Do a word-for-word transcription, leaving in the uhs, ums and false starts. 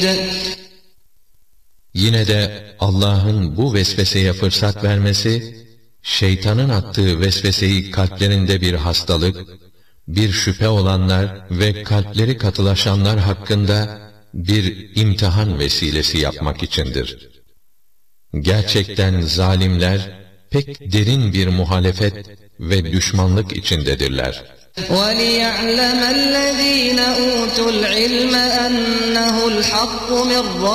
Yine de Allah'ın bu vesveseye fırsat vermesi, şeytanın attığı vesveseyi kalplerinde bir hastalık, bir şüphe olanlar ve kalpleri katılaşanlar hakkında bir imtihan vesilesi yapmak içindir. Gerçekten zalimler pek derin bir muhalefet ve düşmanlık içindedirler. وَلِيَعْلَمَ الَّذ۪ينَ اُوتُوا الْعِلْمَ اَنَّهُ الْحَقُّ مِنْ